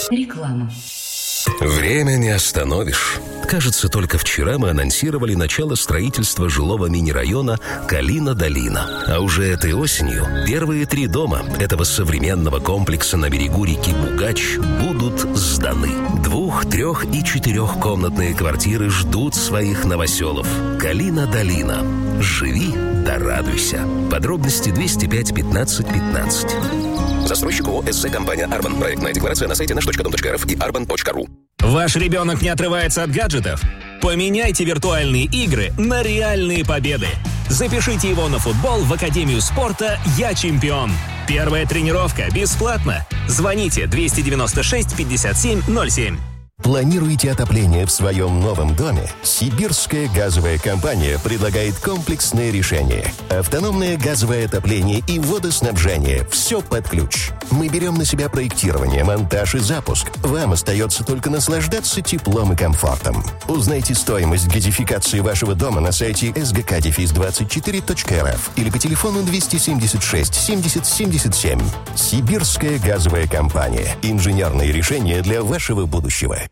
Реклама. Время не остановишь. Кажется, только вчера мы анонсировали начало строительства жилого мини-района Калина-Долина. А уже этой осенью первые 3 дома этого современного комплекса на берегу реки Бугач будут сданы. 2-, 3- и 4-комнатные квартиры ждут своих новоселов. Калина-Долина. Живи да радуйся. Подробности 205 15 15. Застройщик ООО «СЗ Компания Арбан». Проектная декларация на сайте наш.дом.рф и arban.ru. Ваш ребенок не отрывается от гаджетов? Поменяйте виртуальные игры на реальные победы. Запишите его на футбол в Академию спорта «Я чемпион». Первая тренировка бесплатно. Звоните 296 57 07. Планируете отопление в своем новом доме? Сибирская газовая компания предлагает комплексное решение. Автономное газовое отопление и водоснабжение. Все под ключ. Мы берем на себя проектирование, монтаж и запуск. Вам остается только наслаждаться теплом и комфортом. Узнайте стоимость газификации вашего дома на сайте sgk-24.rf или по телефону 276 70 77. Сибирская газовая компания. Инженерные решения для вашего будущего.